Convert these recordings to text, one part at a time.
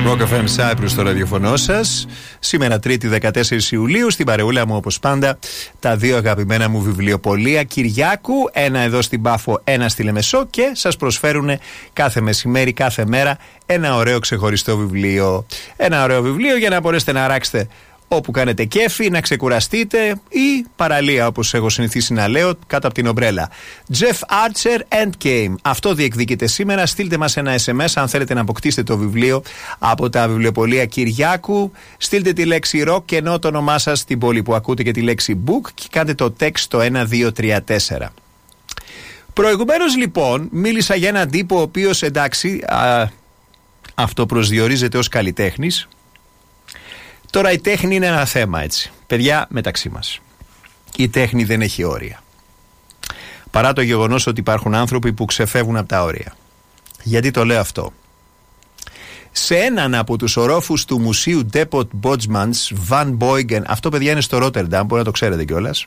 Rock FM Cyprus στο ραδιοφωνό σας. Σήμερα 3η 14 Ιουλίου, στην παρεούλα μου όπως πάντα τα δύο αγαπημένα μου βιβλιοπωλεία Κυριάκου, ένα εδώ στην Πάφο, ένα στη Λεμεσό, και σας προσφέρουν κάθε μεσημέρι, κάθε μέρα ένα ωραίο ξεχωριστό βιβλίο. Ένα ωραίο βιβλίο για να μπορέσετε να αράξετε όπου κάνετε κέφι, να ξεκουραστείτε, ή παραλία όπως έχω συνηθίσει να λέω, κάτω από την ομπρέλα. Jeff Archer Endgame. Αυτό διεκδικείται σήμερα. Στείλτε μας ένα SMS αν θέλετε να αποκτήσετε το βιβλίο από τα βιβλιοπωλεία Κυριάκου. Στείλτε τη λέξη rock και ενώ το όνομά σας στην πόλη που ακούτε και τη λέξη book και κάντε το text στο 1234. Προηγουμένως λοιπόν μίλησα για έναν τύπο ο οποίος, εντάξει, αυτοπροσδιορίζεται ως καλλιτέχνης. Τώρα η τέχνη είναι ένα θέμα, έτσι. Παιδιά, μεταξύ μας, η τέχνη δεν έχει όρια. Παρά το γεγονός ότι υπάρχουν άνθρωποι που ξεφεύγουν από τα όρια. Γιατί το λέω αυτό? Σε έναν από τους ορόφους του μουσείου Depot Botsmans Van Boygen, αυτό παιδιά είναι στο Ρότερνταμ, μπορεί να το ξέρετε κιόλας.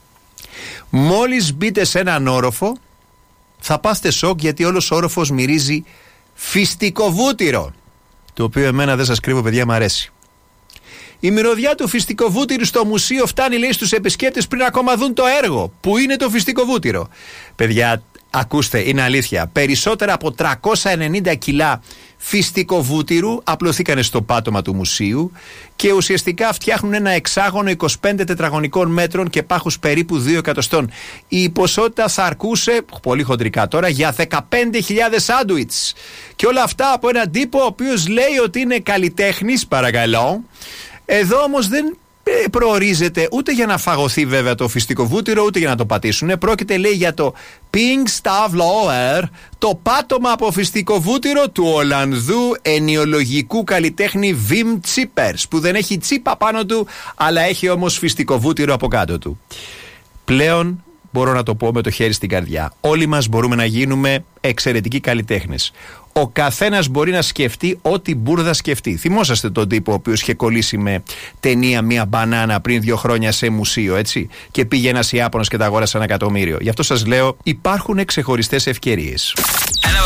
Μόλις μπείτε σε έναν όροφο θα πάστε σοκ, γιατί όλος ο όροφος μυρίζει φυστικοβούτυρο, το οποίο εμένα, δεν σας κρύβω παιδιά, μ' αρέσει. Η μυρωδιά του φυστικοβούτυρου στο μουσείο φτάνει, λέει, στους επισκέπτες πριν ακόμα δουν το έργο. Πού είναι το φυστικοβούτυρο? Παιδιά, ακούστε, είναι αλήθεια. Περισσότερα από 390 κιλά φυστικοβούτυρου απλωθήκανε στο πάτωμα του μουσείου και ουσιαστικά φτιάχνουν ένα εξάγωνο 25 τετραγωνικών μέτρων και πάχους περίπου 2 εκατοστών. Η ποσότητα θα αρκούσε, πολύ χοντρικά τώρα, για 15.000 σάντουιτς. Και όλα αυτά από έναν τύπο ο οποίος λέει ότι είναι καλλιτέχνης, παρακαλώ. Εδώ όμως δεν προορίζεται ούτε για να φαγωθεί βέβαια το φυστικοβούτυρο, ούτε για να το πατήσουν. Πρόκειται, λέει, για το Pink Stavloer, το πάτωμα από φυστικοβούτυρο του Ολλανδού ενιολογικού καλλιτέχνη Wim Tsipers, που δεν έχει τσίπα πάνω του, αλλά έχει όμως φυστικοβούτυρο από κάτω του. Πλέον μπορώ να το πω με το χέρι στην καρδιά. Όλοι μας μπορούμε να γίνουμε εξαιρετικοί καλλιτέχνες. Ο καθένας μπορεί να σκεφτεί ό,τι μπουρδα σκεφτεί. Θυμόσαστε τον τύπο ο οποίος είχε κολλήσει με ταινία μία μπανάνα πριν 2 χρόνια σε μουσείο, έτσι? Και πήγε ένας Ιάπωνας και τα αγόρασε 1 εκατομμύριο. Γι' αυτό σας λέω, υπάρχουν ξεχωριστές ευκαιρίες.